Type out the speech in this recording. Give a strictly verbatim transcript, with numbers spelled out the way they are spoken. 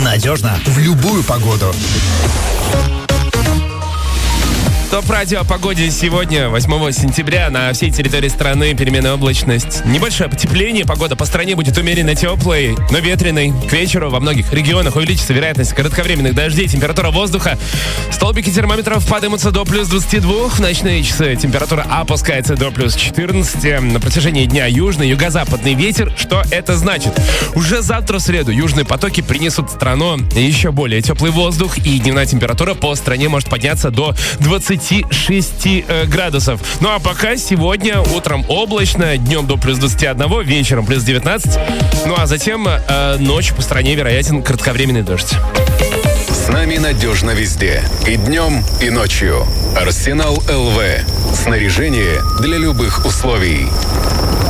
Надежно в любую погоду. Топ-радио о погоде сегодня, восьмого сентября, на всей территории страны переменная облачность. Небольшое потепление, погода по стране будет умеренно теплой, но ветреной. К вечеру во многих регионах увеличится вероятность кратковременных дождей, температура воздуха. Столбики термометров поднимутся до плюс двадцати двух, в ночные часы температура опускается до плюс четырнадцати. На протяжении дня южный, юго-западный ветер. Что это значит? Уже завтра в среду южные потоки принесут в страну еще более теплый воздух, и дневная температура по стране может подняться до двадцати шести э, градусов. Ну а пока сегодня утром облачно, днем до плюс двадцати одного, вечером плюс девятнадцать. Ну а затем э, ночью по стране вероятен кратковременный дождь. С нами надежно везде. И днем, и ночью. Арсенал эл вэ. Снаряжение для любых условий.